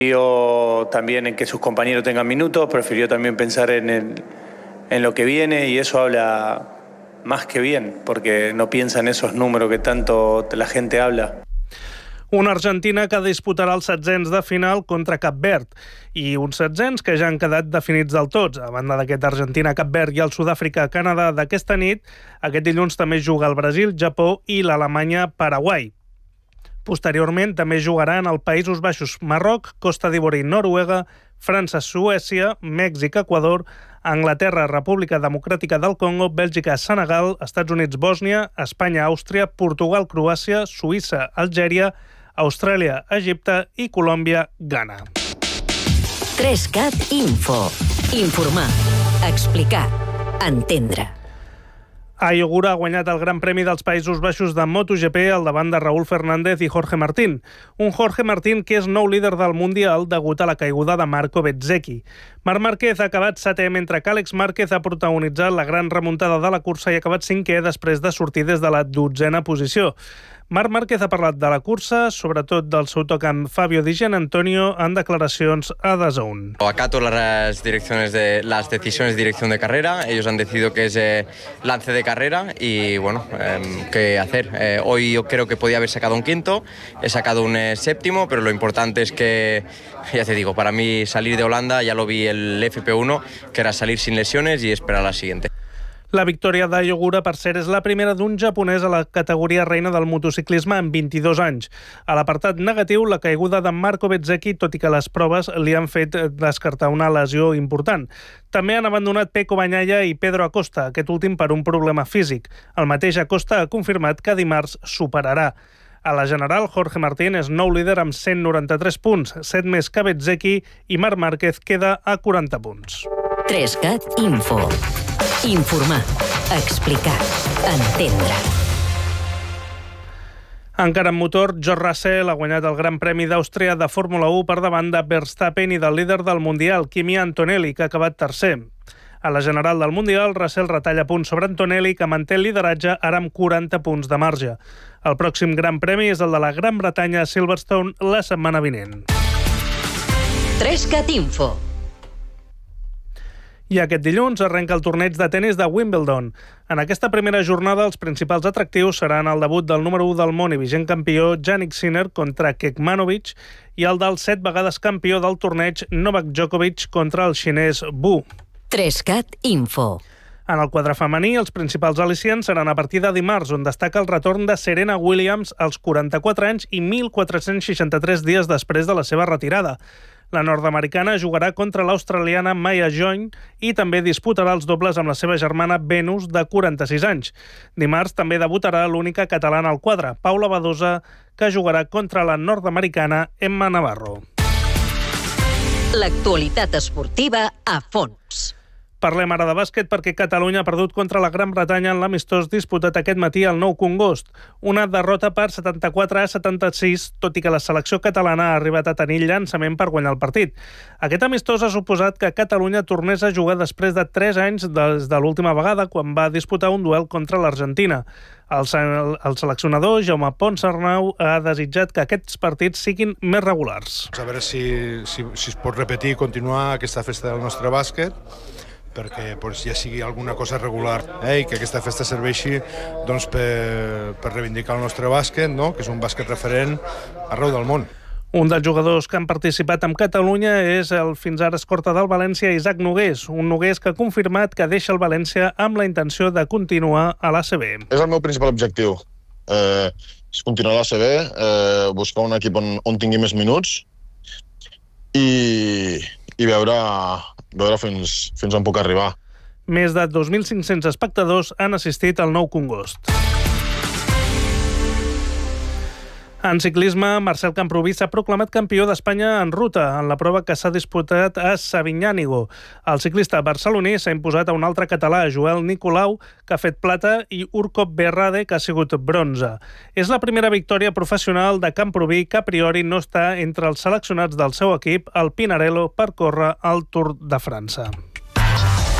Prefirió también en que sus compañeros tengan minutos, prefirió también pensar en lo que viene, y eso habla más que bien, porque no piensa en esos números que tanto la gente habla. Una Argentina que disputarà els setzents de final contra Cap Verd i uns setzents que ja han quedat definits del tots. A banda d'aquest Argentina-Cap Verd i el Sud-àfrica-Canadà d'aquesta nit, aquest dilluns també juga el Brasil, Japó i l'Alemanya-Paraguai. Posteriorment també jugaran els Països Baixos, Marroc, Costa d'Ivori, Noruega, França, Suècia, Mèxic, Equador, Anglaterra, República Democràtica del Congo, Bèlgica, Senegal, Estats Units, Bòsnia, Espanya, Àustria, Portugal, Croàcia, Suïssa, Algèria, Austràlia, Egipte i Colòmbia, Ghana. 3CAT Info. Informar, explicar, entendre. Ayogura ha guanyat el Gran Premi dels Països Baixos de MotoGP al davant de Raúl Fernández i Jorge Martín. Un Jorge Martín que és nou líder del Mundial degut a la caiguda de Marco Bezzecchi. Marc Márquez ha acabat setè, mentre que Àlex Márquez ha protagonitzat la gran remuntada de la cursa i ha acabat cinquè després de sortir des de la 12a posició. Marc Márquez ha parlat de la cursa, sobretot del seu toc amb Fabio Di Giannantonio, en declaracions a DAZN. Acato las decisiones de dirección de carrera. Ellos han decidido que es lance de carrera y bueno, ¿qué hacer? Hoy yo creo que podía haber sacado un quinto, he sacado un séptimo, pero lo importante es que, ya te digo, para mí salir de Holanda, ya lo vi el FP1, que era salir sin lesiones y esperar a la siguiente. La victòria d'Ayogura, per cert, és la primera d'un japonès a la categoria reina del motociclisme en 22 anys. A l'apartat negatiu, la caiguda de Marco Bezzecchi, tot i que les proves li han fet descartar una lesió important. També han abandonat Pecco Bagnaia i Pedro Acosta, aquest últim per un problema físic. El mateix Acosta ha confirmat que dimarts superarà. A la general, Jorge Martín és nou líder amb 193 punts, 7 més que Bezzecchi, i Marc Márquez queda a 40 punts. 3CAT Info. Informar, explicar, entendre. Encara en motor, George Russell ha guanyat el Gran Premi d'Àustria de Fórmula 1 per davant de Verstappen i del líder del Mundial, Kimi Antonelli, que ha acabat tercer. A la general del Mundial, Russell retalla punts sobre Antonelli, que manté el lideratge ara amb 40 punts de marge. El pròxim Gran Premi és el de la Gran Bretanya a Silverstone la setmana vinent. 3CAT Info. I aquest dilluns arrenca el torneig de tennis de Wimbledon. En aquesta primera jornada, els principals atractius seran el debut del número 1 del món i vigent campió Jannik Sinner contra Kekmanovic i el del 7 vegades campió del torneig Novak Djokovic contra el xinès Wu. 3CAT Info. En el quadre femení, els principals al·licients seran a partir de dimarts, on destaca el retorn de Serena Williams als 44 anys i 1.463 dies després de la seva retirada. La nord-americana jugarà contra l'australiana Maya Join i també disputarà els dobles amb la seva germana Venus, de 46 anys. Dimarts també debutarà l'única catalana al quadre, Paula Badosa, que jugarà contra la nord-americana Emma Navarro. L'actualitat esportiva a fons. Parlem ara de bàsquet perquè Catalunya ha perdut contra la Gran Bretanya en l'amistós disputat aquest matí al Nou Congost. Una derrota per 74-76, tot i que la selecció catalana ha arribat a tenir llançament per guanyar el partit. Aquest amistós ha suposat que Catalunya tornés a jugar després de 3 anys des de l'última vegada, quan va disputar un duel contra l'Argentina. El seleccionador Jaume Ponsarnau ha desitjat que aquests partits siguin més regulars. A veure si es pot repetir i continuar aquesta festa del nostre bàsquet, perquè ja sigui alguna cosa regular, i que aquesta festa serveixi per reivindicar el nostre bàsquet, que és un bàsquet referent arreu del món. Un dels jugadors que han participat amb Catalunya és el fins ara escorta del València, Isaac Nogués, un Nogués que ha confirmat que deixa el València amb la intenció de continuar a l'ACB. És el meu principal objectiu, és continuar a l'ACB, buscar un equip on tingui més minuts i veure fins on puc arribar. Més de 2.500 espectadors han assistit al Nou Congost. En ciclisme, Marcel Camprubí s'ha proclamat campió d'Espanya en ruta, en la prova que s'ha disputat a Sabinyànigo. El ciclista barceloní s'ha imposat a un altre català, Joel Nicolau, que ha fet plata, i Urkop Berrade, que ha sigut bronze. És la primera victòria professional de Camprubí, que a priori no està entre els seleccionats del seu equip, el Pinarello, per córrer al Tour de França.